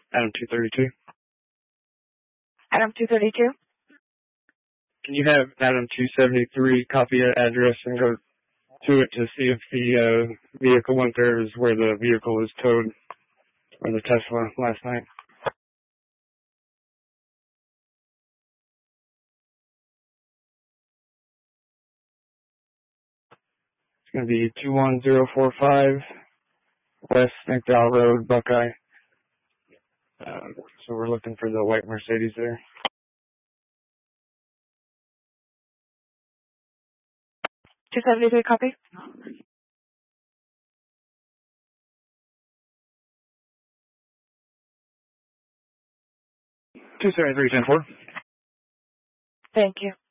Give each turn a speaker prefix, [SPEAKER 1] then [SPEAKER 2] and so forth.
[SPEAKER 1] Adam 232.
[SPEAKER 2] Adam 232?
[SPEAKER 1] Can you have Adam 273 copy that address and go to it to see if the vehicle went there is where the vehicle was towed, or the Tesla last night? It's going to be 21045 West McDowell Road, Buckeye. So we're looking for the white Mercedes there.
[SPEAKER 2] 273 copy?
[SPEAKER 1] 273-10-4.
[SPEAKER 2] Thank you.